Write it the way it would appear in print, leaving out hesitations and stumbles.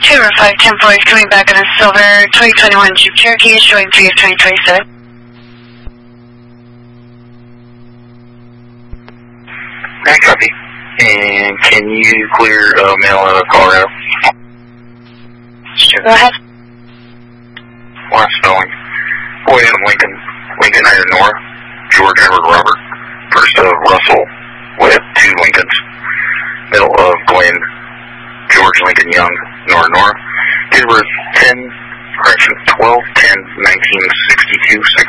Trevor 51040 coming back on a silver 2021 Jeep Cherokee, showing 3 of 2027. I copy. And can you clear mail out of Colorado? Sure, go ahead. Last spelling. William Lincoln Iron Nora, George Edward Robert, first of Russell with 2 Lincolns, middle of Glenn, George Lincoln Young, Nora. Date of birth 12/10/1962,